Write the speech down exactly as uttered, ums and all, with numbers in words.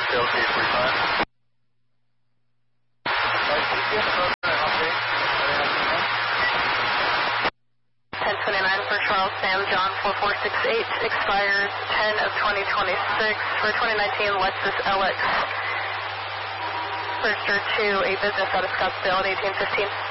Scottsdale, K forty-five. ten twenty-nine for Charles Sam John four four six eight, expires ten of twenty twenty-six for twenty nineteen Lexus L X. Registered to a business out of Scottsdale at eighteen fifteen.